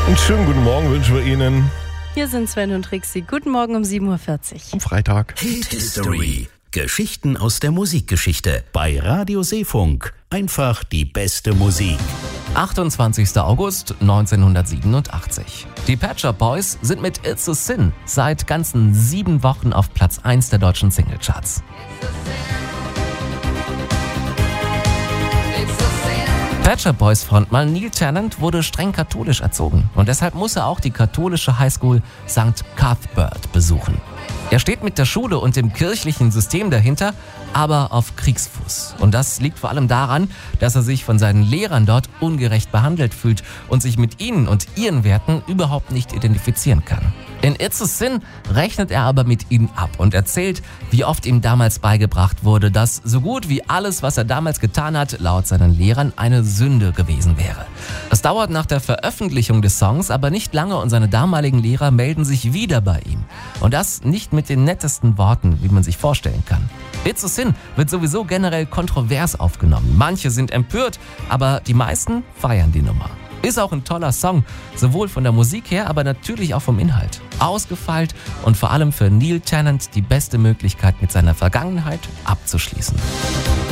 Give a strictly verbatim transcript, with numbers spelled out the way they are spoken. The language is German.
Einen schönen guten Morgen wünschen wir Ihnen. Hier sind Sven und Trixie. Guten Morgen um sieben Uhr vierzig. Am Freitag. Hit History. Geschichten aus der Musikgeschichte. Bei Radio Seefunk. Einfach die beste Musik. achtundzwanzigster August neunzehnhundertsiebenundachtzig. Die Pet Shop Boys sind mit It's a Sin seit ganzen sieben Wochen auf Platz eins der deutschen Singlecharts. Pet Shop Boys Frontmann Neil Tennant wurde streng katholisch erzogen und deshalb muss er auch die katholische Highschool Sankt Cuthbert besuchen. Er steht mit der Schule und dem kirchlichen System dahinter, aber auf Kriegsfuß. Und das liegt vor allem daran, dass er sich von seinen Lehrern dort ungerecht behandelt fühlt und sich mit ihnen und ihren Werten überhaupt nicht identifizieren kann. In It's a Sin rechnet er aber mit ihnen ab und erzählt, wie oft ihm damals beigebracht wurde, dass so gut wie alles, was er damals getan hat, laut seinen Lehrern eine Sünde gewesen wäre. Es dauert nach der Veröffentlichung des Songs aber nicht lange und seine damaligen Lehrer melden sich wieder bei ihm. Und das nicht mit den nettesten Worten, wie man sich vorstellen kann. It's a Sin wird sowieso generell kontrovers aufgenommen. Manche sind empört, aber die meisten feiern die Nummer. Ist auch ein toller Song, sowohl von der Musik her, aber natürlich auch vom Inhalt. Ausgefeilt und vor allem für Neil Tennant die beste Möglichkeit, mit seiner Vergangenheit abzuschließen.